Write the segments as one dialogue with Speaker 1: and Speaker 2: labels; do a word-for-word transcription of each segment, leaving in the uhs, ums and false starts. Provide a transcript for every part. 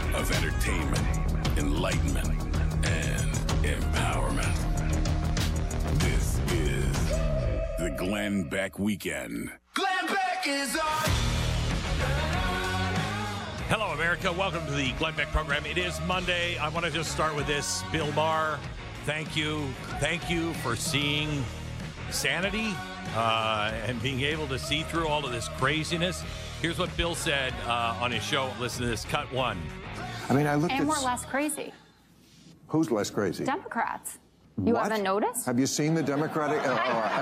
Speaker 1: of entertainment, enlightenment, and empowerment. This is the Glenn Beck Weekend.
Speaker 2: Glenn Beck is on.
Speaker 3: Hello, America. Welcome to the Glenn Beck program. It is Monday. I want to just start with this. Bill Maher, thank you. Thank you for seeing sanity uh, and being able to see through all of this craziness. Here's what Bill said uh, on his show. Listen to this. Cut one.
Speaker 4: I mean, I looked
Speaker 5: And
Speaker 4: at...
Speaker 5: we're less crazy.
Speaker 4: Who's less crazy?
Speaker 5: Democrats. You
Speaker 4: What?
Speaker 5: haven't noticed?
Speaker 4: Have you seen the Democratic... Oh,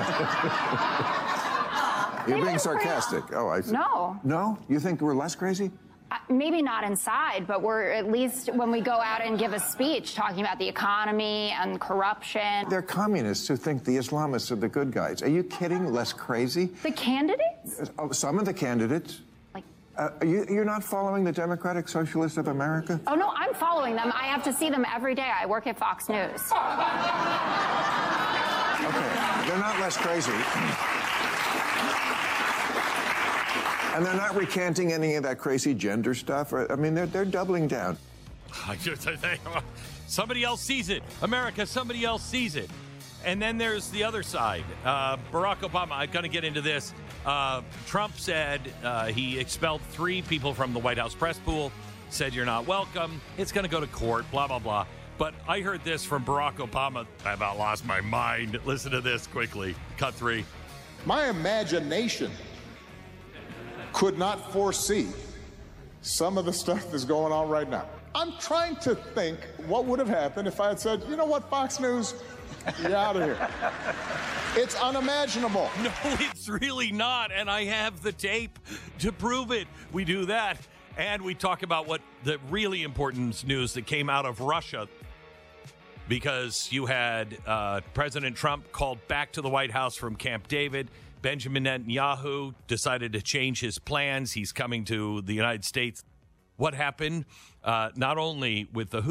Speaker 4: oh, You're being sarcastic. Oh, I see.
Speaker 5: No.
Speaker 4: No? You think we're less crazy?
Speaker 5: Uh, maybe not inside, but we're at least when we go out and give a speech talking about the economy and corruption.
Speaker 4: They're communists who think the Islamists are the good guys. Are you kidding? Less crazy?
Speaker 5: The candidates?
Speaker 4: Oh, some of the candidates.
Speaker 5: Like,
Speaker 4: Uh, are you, you're not following the Democratic Socialists of America?
Speaker 5: oh, no, I'm following them. I have to see them every day. I work at Fox News.
Speaker 4: Okay, they're not less crazy. And they're not recanting any of that crazy gender stuff. I mean, they're, they're doubling down.
Speaker 3: Somebody else sees it. America, somebody else sees it. And then there's the other side. Uh, Barack Obama, I'm going to get into this. Uh, Trump said uh, he expelled three people from the White House press pool, said you're not welcome. It's going to go to court, blah, blah, blah. But I heard this from Barack Obama. I about lost my mind. Listen to this quickly. Cut three.
Speaker 6: My imagination could not foresee some of the stuff that's going on right now. I'm trying to think what would have happened if I had said, you know what, Fox News, you're out of here. It's unimaginable.
Speaker 3: No, it's really not. And I have the tape to prove it. We do that. And we talk about what the really important news that came out of Russia, because you had uh, President Trump called back to the White House from Camp David. Benjamin Netanyahu decided to change his plans. He's coming to the United States. What happened, uh, not only with the